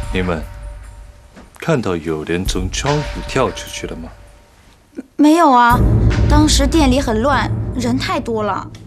你们看到有人从窗户跳出去了吗？ 没有啊，当时店里很乱，人太多了。